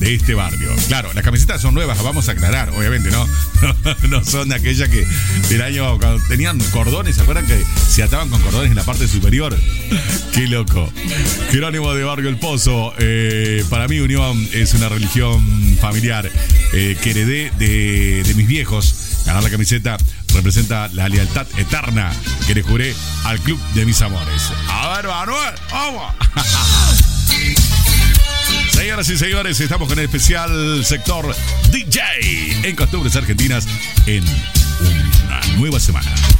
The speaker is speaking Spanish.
este barrio. Claro, las camisetas son nuevas, vamos a aclarar, obviamente, ¿no? No son de aquellas que del año cuando tenían cordones, ¿se acuerdan que se ataban con cordones en la parte superior? Qué loco. Jerónimo de Barrio El Pozo. Para mí unión es una religión familiar que heredé de mis viejos. Ganar la camiseta representa la lealtad eterna que le juré al club de mis amores. A ver, Manuel, vamos. Señoras y señores, estamos con el especial sector DJ en Costumbres Argentinas en una nueva semana.